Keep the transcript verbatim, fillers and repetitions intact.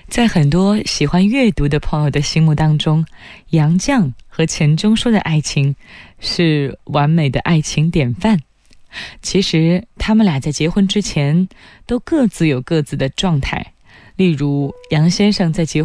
在很多喜欢阅读的朋友的心目当中，杨绛和钱钟书的爱情是完美的爱情典范。其实他们俩在结婚之前都各自有各自的状态，例如杨先生在结婚